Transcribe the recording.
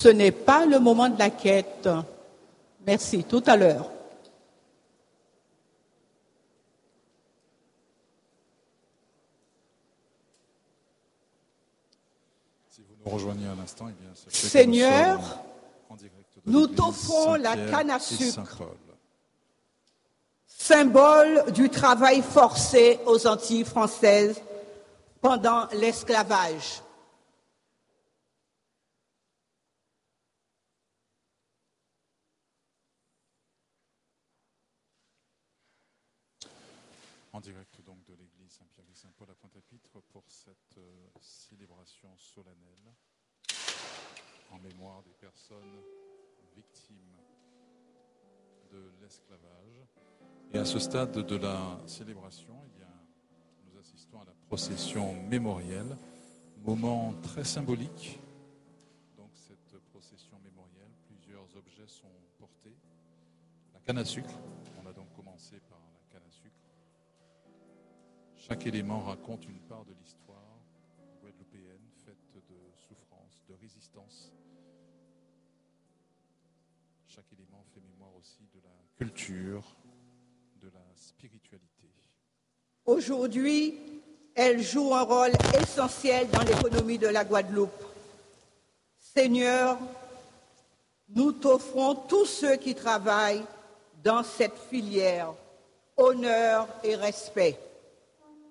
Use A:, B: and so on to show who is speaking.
A: Ce n'est pas le moment de la quête. Merci. Tout à l'heure.
B: Si vous nous rejoignez à l'instant, eh bien,
A: Seigneur,
B: en direct de
A: nous
B: l'église
A: t'offrons la
B: Saint-Pierre
A: canne à
B: et
A: sucre,
B: Saint-Paul.
A: symbole du travail forcé aux Antilles françaises pendant l'esclavage.
B: En direct donc de l'église Saint-Pierre et Saint-Paul à Pointe-à-Pitre pour cette célébration solennelle en mémoire des personnes victimes de l'esclavage. Et à ce stade de la célébration, eh bien, nous assistons à la procession mémorielle, moment très symbolique. Donc cette procession mémorielle, plusieurs objets sont portés. La canne à sucre, on a donc commencé par la canne à sucre. Chaque élément raconte une part de l'histoire guadeloupéenne faite de souffrance, de résistance. Chaque élément fait mémoire aussi de la culture, de la spiritualité.
A: Aujourd'hui, elle joue un rôle essentiel dans l'économie de la Guadeloupe. Seigneur, nous t'offrons tous ceux qui travaillent dans cette filière, honneur et respect.